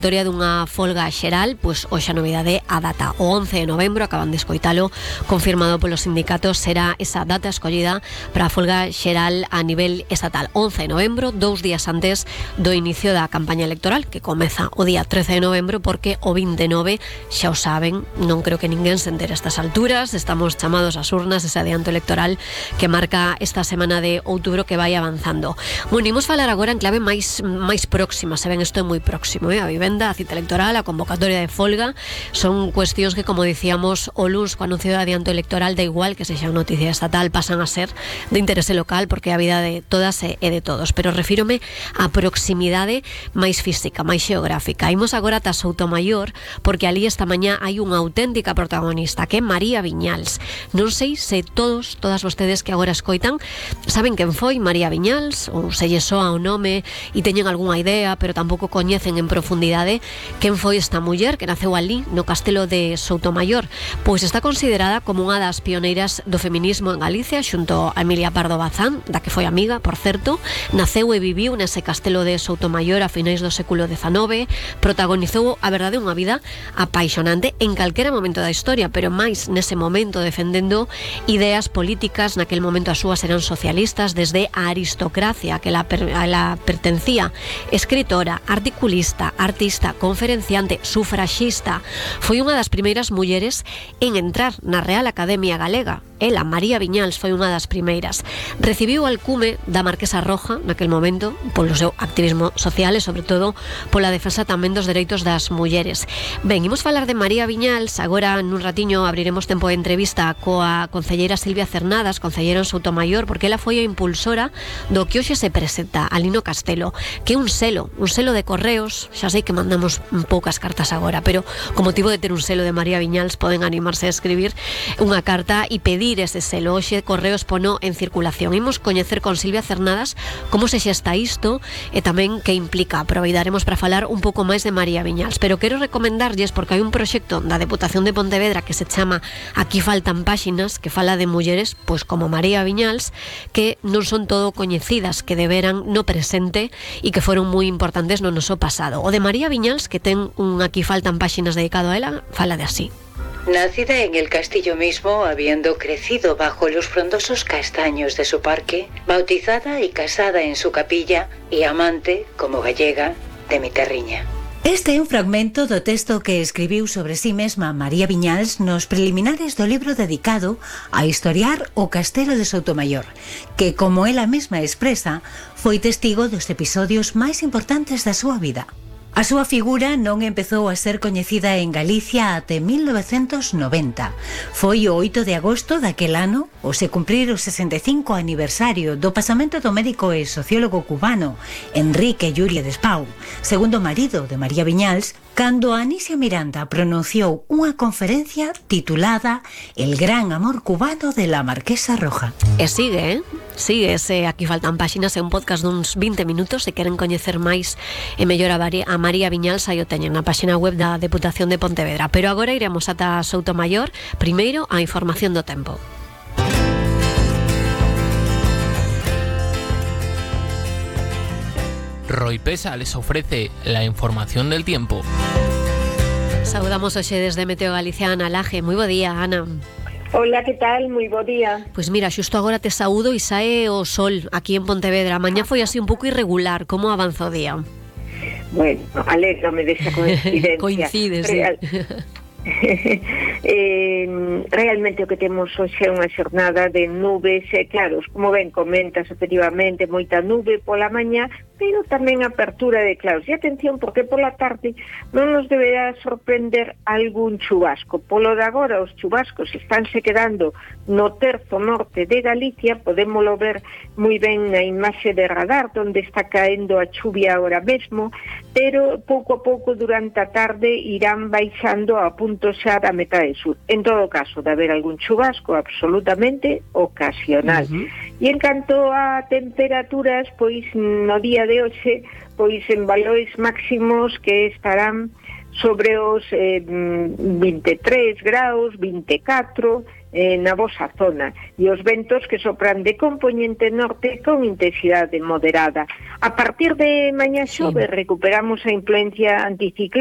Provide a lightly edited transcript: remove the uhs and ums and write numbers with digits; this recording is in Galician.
Historia dunha folga xeral, pois hoxe a novidade a data. O 11 de novembro, acaban de escoitalo, confirmado polos sindicatos, será esa data escollida para a folga xeral a nivel estatal. 11 de novembro, 2 días antes do inicio da campaña electoral, que comeza o día 13 de novembro, porque o 29, xa o saben, non creo que ninguén se entere a estas alturas, estamos chamados ás urnas, ese adianto electoral que marca esta semana de outubro que vai avanzando. Bueno, imos falar agora en clave máis próxima, se ven, isto é moi próximo, a vivenda, a cita electoral, a convocatoria de folga, son cuestións que, como dicíamos o luns co anuncio de adianto electoral, da igual que sexa noticia estatal, pasan a ser de interese local, porque é a vida de todas e de todos, pero refírome á proximidade máis física, máis xeográfica. Imos agora ata Soutomaior, porque ali esta mañá hai unha auténtica protagonista, que é María Viñals. Non sei se todas vostedes que agora escoitan saben quen foi María Viñals, ou se lle soa o nome e teñen algunha idea, pero tampouco coñecen en profundidade quen foi esta muller que naceu ali no castelo de Soutomaior. Pois está considerada como unha das pioneiras do feminismo en Galicia, xunto a Emilia Pardo Bazán, da que foi amiga, por certo. Naceu e viviu nese castelo de Soutomaior a finais do século XIX, protagonizou, a verdade, unha vida apaixonante en calquera momento da historia, pero máis nese momento defendendo ideas políticas. Naquel momento as súas eran socialistas, desde a aristocracia que ela pertencía. Escritora, articulista, artista, conferenciante, sufraxista. Foi unha das primeiras mulleres en entrar na Real Academia Galega. Ela, María Viñals, foi unha das primeiras. Recibiu o alcume da Marquesa Roja naquel momento polo seu activismo social e, sobre todo, pola defensa tamén dos dereitos das mulleres. Ben, imos falar de María Viñals. Agora, nun ratiño, abriremos tempo de entrevista coa concelleira Silvia Cernadas, concelleira en Soutomaior, porque ela foi a impulsora do que hoxe se presenta ali no castelo, que é un selo de correos. Xa sei que mandamos poucas cartas agora, pero con motivo de ter un selo de María Viñals poden animarse a escribir unha carta e pedir ese selo. Hoxe Correos pono en circulación. Imos coñecer con Silvia Cernadas como se xesta isto e tamén que implica. Aproveitaremos para falar un pouco máis de María Viñals, pero quero recomendarlles, porque hai un proxecto da Deputación de Pontevedra que se chama Aquí faltan páxinas, que fala de mulleres pois como María Viñals, que non son todo coñecidas, que deberan no presente e que foron moi importantes no noso pasado. O de María Viñals, que ten un Aquí faltan páxinas dedicado a ela, fala de así. Nacida en el castillo mismo, habiendo crecido bajo los frondosos castaños de su parque, bautizada y casada en su capilla, y amante, como gallega, de mi terriña. Este é un fragmento do texto que escribiu sobre sí mesma María Viñals nos preliminares do libro dedicado a historiar o castelo de Soutomaior, que, como ela mesma expresa, foi testigo dos episodios máis importantes da súa vida. A súa figura non empezou a ser coñecida en Galicia até 1990. Foi o 8 de agosto daquel ano, ao se cumprir o 65 aniversario do pasamento do médico e sociólogo cubano Enrique Lluria Despau, segundo marido de María Viñals, cando Anísia Miranda pronunciou unha conferencia titulada El gran amor cubano de la Marquesa Roja. E sigue, sigue ese Aquí faltan páxinas, é un podcast duns 20 minutos. Se queren coñecer máis e mellor a María Viñals, aí o teñen na páxina web da Deputación de Pontevedra. Pero agora iremos ata Soutomaior. Primeiro, a información do tempo. Roipesa les ofrece la información del tiempo. Saudamos hoxe desde Meteo Galicia, Ana Laje. Moi bo día, Ana. Hola, que tal? Moi bo día. Pois mira, xusto agora te saúdo e sae o sol aquí en Pontevedra. Mañá foi así un pouco irregular. Como avanza o día? Bueno, alégrame desa coincidencia. Coincide, sí. Realmente o que temos hoxe é unha xornada de nubes, claro, como ben comentas, efectivamente, moita nube pola mañá, pero tamén apertura de claros. E atención, porque pola tarde non nos deberá sorprender algún chubasco. Polo de agora, os chubascos estánse quedando no terzo norte de Galicia, podémolo ver moi ben na imaxe de radar, onde está caendo a chuvia agora mesmo, pero pouco a pouco durante a tarde irán baixando a punto xa da metade sur. En todo caso, de haber algún chubasco absolutamente ocasional. E en canto a temperaturas, pois no día de hoxe, pois en valores máximos que estarán sobre os 23 graus, 24, na vosa zona, e os ventos que sopran de compoñente norte con intensidade moderada. A partir de mañá xove recuperamos a influencia anticiclónica